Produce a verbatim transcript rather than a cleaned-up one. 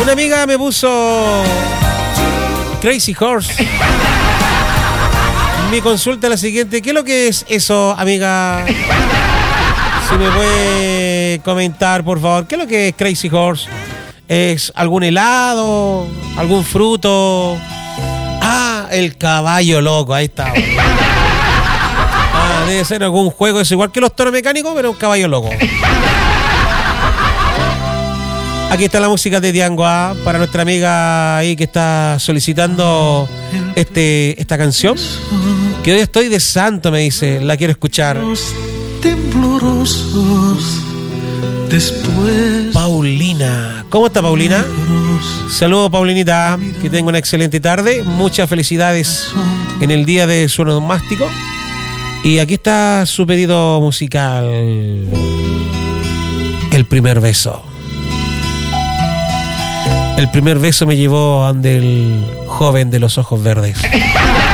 Una amiga me puso Crazy Horse. Mi consulta es la siguiente. ¿Qué es lo que es eso, amiga? Si me puede comentar, por favor. ¿Qué es lo que es Crazy Horse? ¿Es algún helado? ¿Algún fruto? Ah, el caballo loco. Ahí está. Ah, debe ser algún juego. Es igual que los toros mecánicos, pero un caballo loco. Aquí está la música de Diangoa para nuestra amiga ahí que está solicitando este, esta canción. Que hoy estoy de santo, me dice. La quiero escuchar. Temblorosos después. Paulina. ¿Cómo está, Paulina? Saludos, Paulinita. Que tenga una excelente tarde. Muchas felicidades en el día de su onomástico. Y aquí está su pedido musical. El primer beso. El primer beso me llevó ante el joven de los ojos verdes.